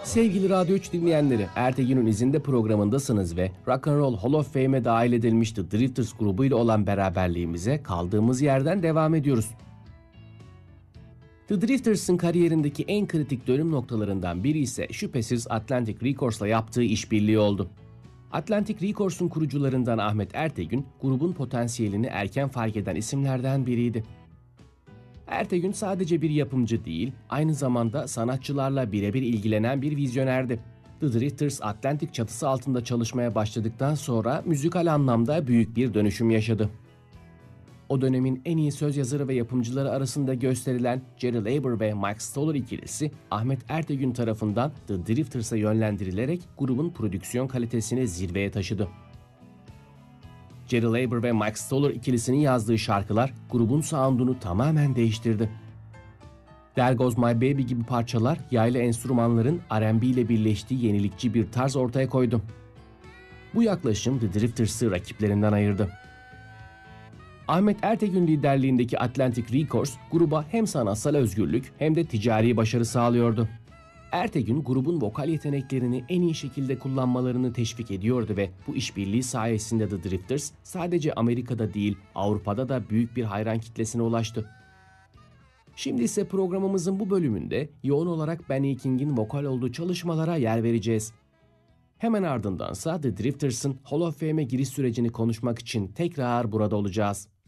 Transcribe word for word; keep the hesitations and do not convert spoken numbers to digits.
Sevgili Radyo üç dinleyenleri, Ertegun'un izinde programındasınız ve Rock and Roll Hall of Fame'e dahil edilmiş The Drifters grubuyla olan beraberliğimize kaldığımız yerden devam ediyoruz. The Drifters'ın kariyerindeki en kritik dönüm noktalarından biri ise şüphesiz Atlantic Records'la yaptığı işbirliği oldu. Atlantic Records'un kurucularından Ahmet Ertegun, grubun potansiyelini erken fark eden isimlerden biriydi. Ertegun sadece bir yapımcı değil, aynı zamanda sanatçılarla birebir ilgilenen bir vizyonerdi. The Drifters, Atlantic çatısı altında çalışmaya başladıktan sonra müzikal anlamda büyük bir dönüşüm yaşadı. O dönemin en iyi söz yazarı ve yapımcıları arasında gösterilen Jerry Leiber ve Mike Stoller ikilisi, Ahmet Ertegun tarafından The Drifters'a yönlendirilerek grubun prodüksiyon kalitesini zirveye taşıdı. Jerry Leiber ve Mike Stoller ikilisinin yazdığı şarkılar grubun sound'unu tamamen değiştirdi. There Goes My Baby gibi parçalar yaylı enstrümanların R and B ile birleştiği yenilikçi bir tarz ortaya koydu. Bu yaklaşım The Drifters'ı rakiplerinden ayırdı. Ahmet Ertegun liderliğindeki Atlantic Records gruba hem sanatsal özgürlük hem de ticari başarı sağlıyordu. Ertegun grubun vokal yeteneklerini en iyi şekilde kullanmalarını teşvik ediyordu ve bu işbirliği sayesinde The Drifters sadece Amerika'da değil Avrupa'da da büyük bir hayran kitlesine ulaştı. Şimdi ise programımızın bu bölümünde yoğun olarak Benny King'in vokal olduğu çalışmalara yer vereceğiz. Hemen ardındansa The Drifters'ın Hall of Fame'e giriş sürecini konuşmak için tekrar burada olacağız.